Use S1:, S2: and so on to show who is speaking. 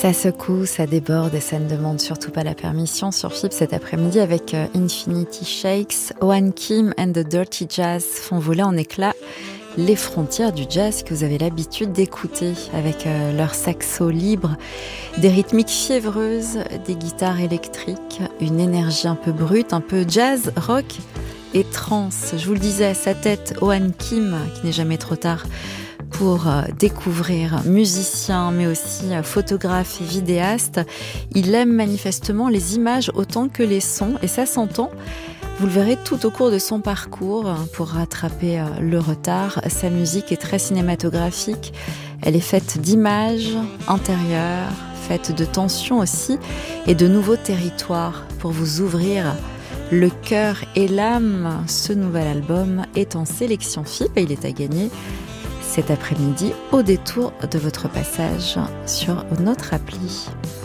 S1: Ça secoue, ça déborde et ça ne demande surtout pas la permission sur FIP cet après-midi avec Infinity Shakes. Owen Kim and the Dirty Jazz font voler en éclats les frontières du jazz que vous avez l'habitude d'écouter avec leur saxo libre, des rythmiques fiévreuses, des guitares électriques, une énergie un peu brute, un peu jazz, rock et trance. Je vous le disais, à sa tête, Owen Kim, qui n'est jamais trop tard pour découvrir musicien, mais aussi photographe et vidéaste. Il aime manifestement les images autant que les sons, et ça s'entend. Vous le verrez tout au cours de son parcours. Pour rattraper le retard, sa musique est très cinématographique. Elle est faite d'images intérieures, faite de tensions aussi, et de nouveaux territoires pour vous ouvrir le cœur et l'âme. Ce nouvel album est en sélection FIP et il est à gagner cet après-midi au détour de votre passage sur notre appli.